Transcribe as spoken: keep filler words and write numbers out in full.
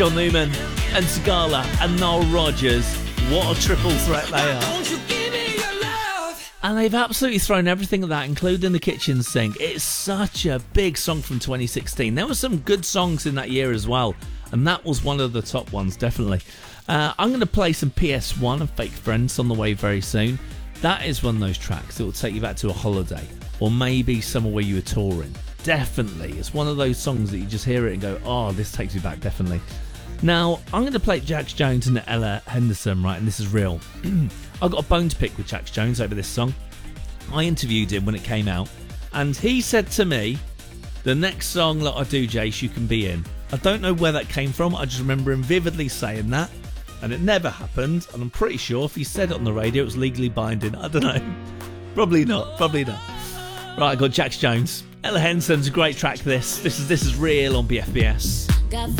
John Newman and Sigala and Noel Rodgers. What a triple threat they are. And they've absolutely thrown everything at that, including the kitchen sink. It's such a big song from twenty sixteen. There were some good songs in that year as well, and that was one of the top ones, definitely. Uh, I'm going to play some P S one and Fake Friends on the way very soon. That is one of those tracks that will take you back to a holiday, or maybe somewhere where you were touring. Definitely. It's one of those songs that you just hear it and go, oh, this takes me back, definitely. Now, I'm going to play Jax Jones and Ella Henderson, right, and this is real. I got a bone to pick with Jax Jones over this song. I interviewed him when it came out, and he said to me, the next song that I do, Jace, you can be in. I don't know where that came from, I just remember him vividly saying that, and it never happened, and I'm pretty sure if he said it on the radio, it was legally binding. I don't know. Probably not, probably not. Right, I got Jax Jones. Ella Henderson's a great track, this. This is, this is real on B F B S. Got